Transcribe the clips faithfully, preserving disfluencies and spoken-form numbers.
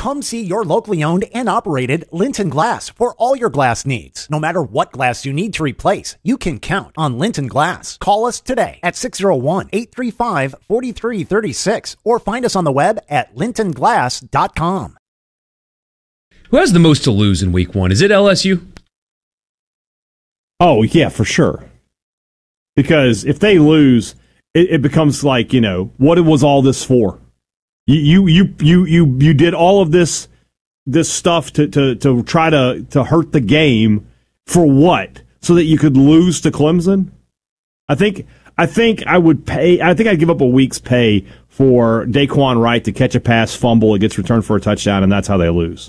Come see your locally owned and operated Linton Glass for all your glass needs. No matter what glass you need to replace, you can count on Linton Glass. Call us today at six oh one, eight three five, four three three six or find us on the web at linton glass dot com. Who has the most to lose in week one? Is it L S U? Oh, yeah, for sure. Because if they lose, it, it becomes like, you know, what was all this for? You you you you you did all of this this stuff to, to, to try to, to hurt the game for what? So that you could lose to Clemson? I think I think I would pay I think I'd give up a week's pay for Daquan Wright to catch a pass, fumble, it gets returned for a touchdown, and that's how they lose.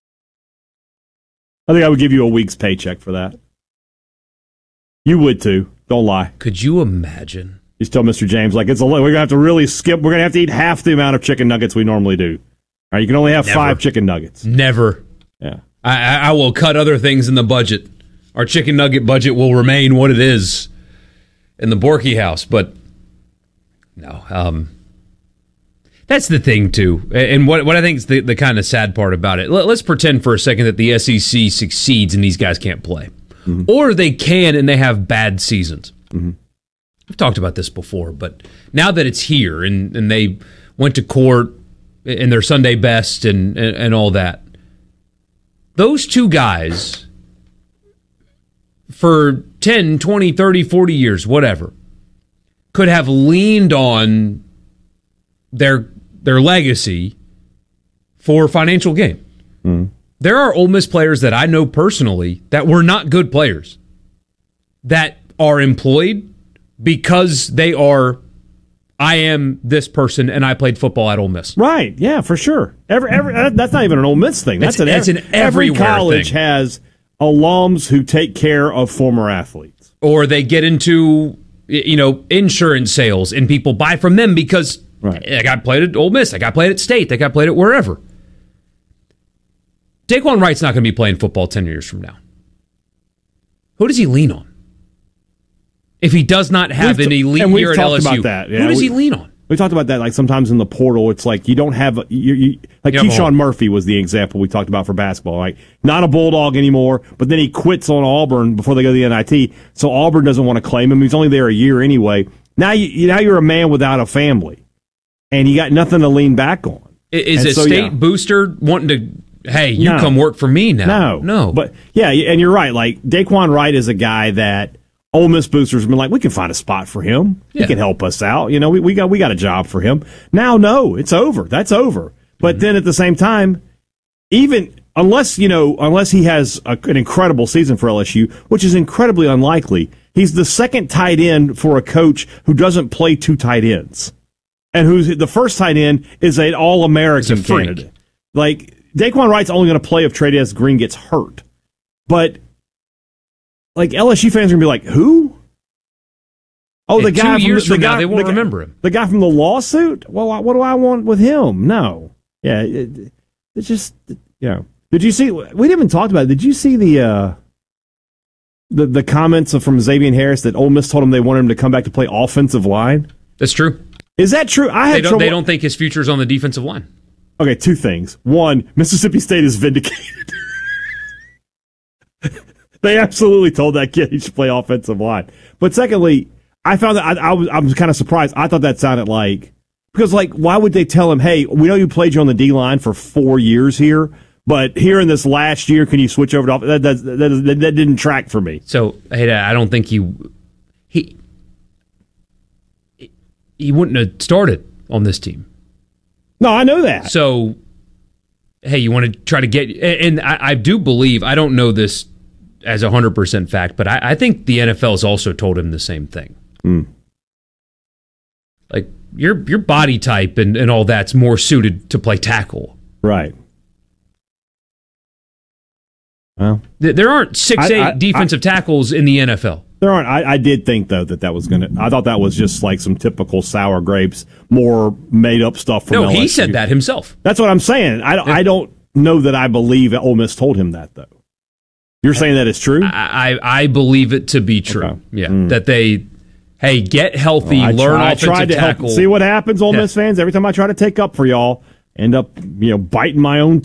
I think I would give you a week's paycheck for that. You would too. Don't lie. Could you imagine? Just tell Mister James, like, it's a, we're going to have to really skip. We're going to have to eat half the amount of chicken nuggets we normally do. All right, you can only have Never. five chicken nuggets. Never. Yeah. I, I will cut other things in the budget. Our chicken nugget budget will remain what it is in the Borky house, but no. Um, that's the thing, too. And what, what I think is the, the kind of sad part about it. Let, let's pretend for a second that the S E C succeeds and these guys can't play. Mm-hmm. Or they can and they have bad seasons. Mm-hmm. We've talked about this before, but now that it's here and, and they went to court in their Sunday best and, and, and all that, those two guys, for ten, twenty, thirty, forty years, whatever, could have leaned on their their legacy for financial gain. Mm. There are Ole Miss players that I know personally that were not good players that are employed because they are, I am this person and I played football at Ole Miss. Right, yeah, for sure. Every, every That's not even an Ole Miss thing. That's, That's an, an, every, an every college thing. has alums who take care of former athletes. Or they get into, you know, insurance sales and people buy from them because right. that guy played at Ole Miss, that guy played at State, that guy played at wherever. Daquan Wright's not going to be playing football ten years from now. Who does he lean on? If he does not have we've an elite t- year at L S U, about that. Yeah, who does we, he lean on? We talked about that, like sometimes in the portal, it's like you don't have, you, you, like you Keyshawn Murphy was the example we talked about for basketball. Like, not a Bulldog anymore, but then he quits on Auburn before they go to the N I T, so Auburn doesn't want to claim him. He's only there a year anyway. Now, you, now you're a man without a family, and you got nothing to lean back on. Is and a so, state yeah. booster wanting to, hey, you No. come work for me now? No. No. But, yeah, and you're right. Like, Daquan Wright is a guy that Ole Miss boosters have been like, we can find a spot for him. Yeah. He can help us out. You know, we, we got we got a job for him. Now, no, it's over. That's over. But mm-hmm. then at the same time, even unless, you know, unless he has a, an incredible season for L S U, which is incredibly unlikely, he's the second tight end for a coach who doesn't play two tight ends. And who's the first tight end is an All-American candidate. Like, Daquan Wright's only going to play if Trey'Dez Green gets hurt. But like, L S U fans are going to be like, who? Oh, the In guy two from years the, the from guy, now, they won't the, remember him. The guy from the lawsuit? Well, what do I want with him? No. Yeah, it, it's just, you know. Did you see, we didn't even talk about it. Did you see the uh, the the comments from Xavier Harris that Ole Miss told him they wanted him to come back to play offensive line? That's true. Is that true? I had they don't, trouble. they don't think his future's on the defensive line. Okay, two things. One, Mississippi State is vindicated. They absolutely told that kid he should play offensive line. But secondly, I found that I, I was I was kind of surprised. I thought that sounded like, because like, why would they tell him, hey, we know you played you on the D line for four years here, but here in this last year, can you switch over to that? That, that, that, that didn't track for me. So, hey, I don't think he he he wouldn't have started on this team. No, I know that. So, hey, you want to try to get, and I, I do believe, I don't know this as a hundred percent fact, but I, I think the N F L has also told him the same thing. Mm. Like, your your body type and, and all that's more suited to play tackle. Right. Well, there aren't six, I, eight I, defensive I, tackles in the N F L. There aren't. I, I did think, though, that that was going to, I thought that was just like some typical sour grapes, more made up stuff from No, L S U. he said that himself. That's what I'm saying. I, I don't know that I believe that Ole Miss told him that, though. You're saying that it's true? I, I, I believe it to be true. Okay. Yeah. Mm. That they, hey, get healthy, well, I learn try, offensive I tried to tackle. help. See what happens, Ole Yeah. Miss fans? Every time I try to take up for y'all, end up, you know, biting my own